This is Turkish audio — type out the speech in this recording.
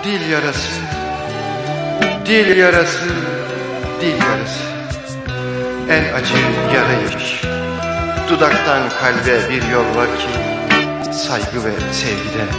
dil yarası, dil yarası, dil yarası. En acı yaraymış. Dudaktan kalbe bir yol var ki saygı ve sevgiden.